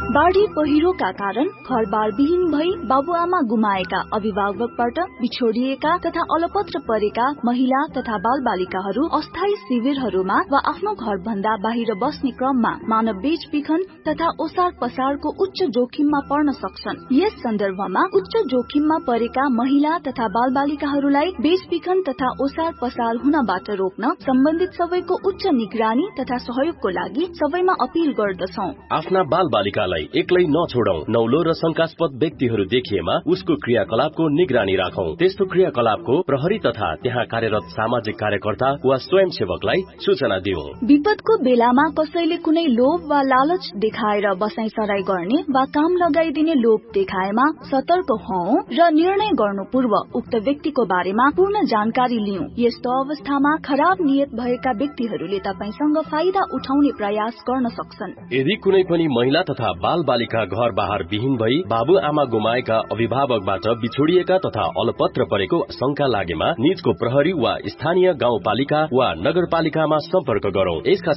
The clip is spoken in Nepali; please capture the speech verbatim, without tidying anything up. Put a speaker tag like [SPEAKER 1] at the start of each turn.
[SPEAKER 1] बाढ़ी पहिरोका कारण घरबार विहीन भई बाबुआमा गुमाएका अभिभावकबाट बिछोडिएका तथा अलपत्र परेका महिला तथा बाल बालिकाहरू अस्थायी शिविरहरूमा वा आफ्नो घर भन्दा बाहिर बस्ने क्रममा मानव बेचबिखन तथा ओसार पसारको उच्च जोखिममा पर्न सक्छन्। यस सन्दर्भमा उच्च जोखिममा परेका महिला तथा बाल बालिकाहरूलाई बेचबिखन तथा ओसार पसार हुनबाट रोक्न सम्बन्धित सबैको उच्च निगरानी तथा सहयोगको लागि सबैमा अपील गर्दछौं।
[SPEAKER 2] आफ्ना बाल बालिकालाई एक्लै नछोडौं। नौलो र शंकास्पद व्यक्तिहरू देखिएमा उसको क्रियाकलापको निगरानी राखौं। त्यस्तो क्रियाकलापको प्रहरी तथा त्यहाँ कार्यरत सामाजिक कार्यकर्ता वा स्वयंसेवकलाई सूचना दिऊ।
[SPEAKER 1] विपदको बेलामा कसैले कुनै लोभ वा लालच देखाएर बसाई सराई गर्ने वा काम लगाइदिने लोभ देखाएमा सतर्क हौं र निर्णय गर्नु पूर्व उक्त व्यक्तिको बारेमा पूर्ण जानकारी लिऊ। यस्तो अवस्थामा खराब नियत भएका व्यक्तिहरूले तपाईसँग फाइदा उठाउने प्रयास गर्न सक्छन्।
[SPEAKER 2] यदि कुनै पनि महिला तथा बाल बालिका घर बाहर विहीन भई बाबु आमा गुमाएका अभिभावकबाट बिछोडिएका तथा अलपत्र परेको शंका लागेमा निजको प्रहरी वा स्थानीय गाउँपालिका वा नगरपालिकामा सम्पर्क गरौं। यसका